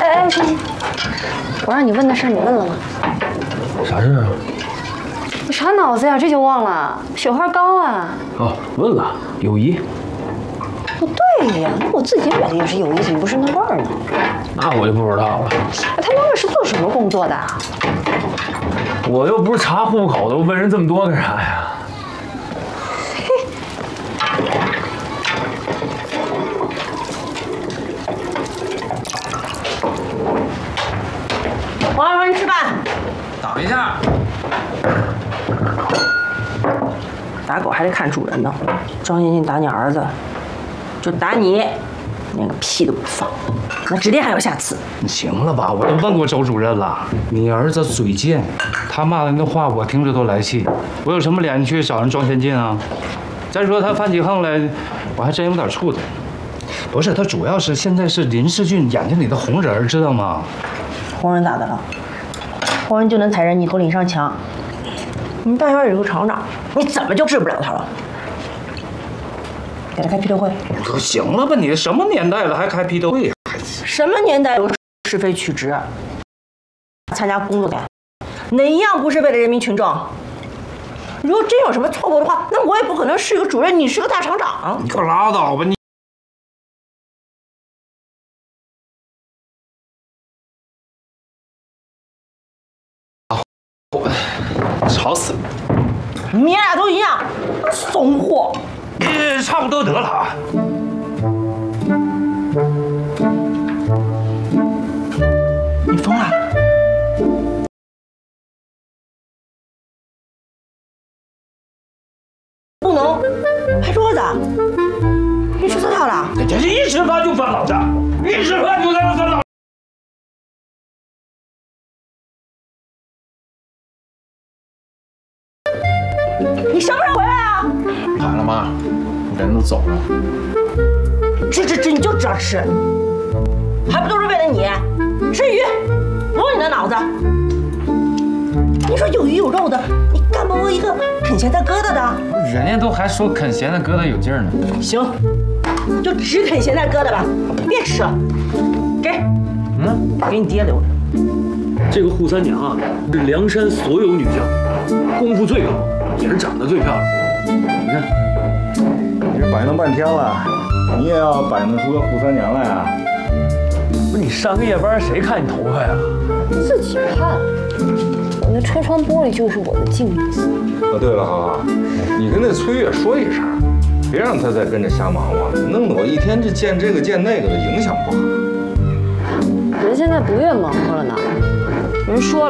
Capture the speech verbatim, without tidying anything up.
哎哎，行行，我让你问的事儿你问了吗？ 啥事啊？ 你啥脑子呀？这就忘了？雪花膏啊！ 哦，问了，友谊。 不对呀，我自己买的也是友谊，怎么不是那味儿呢？ 那我就不知道了。 他妈妈是做什么工作的啊？ 我又不是查户口的，我问人这么多干啥呀？ 王二人吃饭。 等一下。 打狗还得看主人呢。张艳静打你儿子，就打你，连个屁都不放，那指定还有下次。 你行了吧？我都问过周主任了，你儿子嘴贱，他骂的那话我听着都来气。我有什么脸去找人庄先进啊？再说他犯起横来，我还真有点怵他。不是，他主要是现在是林世俊眼睛里的红人，知道吗？ 红人咋的了？红人就能踩着你头领上墙。你大小有个厂长，你怎么就治不了他了？给他开批斗会。 行了吧你，什么年代了还开批斗会呀？ 什么年代有是非曲直？参加工作的，哪一样不是为了人民群众？如果真有什么错误的话，那我也不可能是个主任，你是个大厂长。 你可拉倒吧你！吵死了！ 你们俩都一样，怂货。 呃，差不多得了啊。你疯了？ 不能拍桌子！你吃错套了？ 这是一吃饭就翻脑子，一吃饭就在那翻脑子。 你什么时候回来啊？ 喊了妈，人都走了。 吃吃吃，你就知道吃，还不都是为了你？吃鱼，摸你的脑子。你说有鱼有肉的，你干不过一个啃咸菜疙瘩的？ 人家都还说啃咸菜疙瘩有劲儿呢。 行，就只啃咸菜疙瘩吧，别吃了。给，嗯，给你爹留着。 这个扈三娘啊，是梁山所有女将，功夫最高，也是长得最漂亮。你看， 你这摆弄半天了，你也要摆弄出个扈三娘来啊？ 不是你上个夜班，谁看你头发呀？ 自己看，我那车窗玻璃就是我的镜子。 哦，对了，豪豪，你跟那崔月说一声，别让他再跟着瞎忙活，弄得我一天这见这个见那个的，影响不好。 人现在不愿忙活了呢，人说了。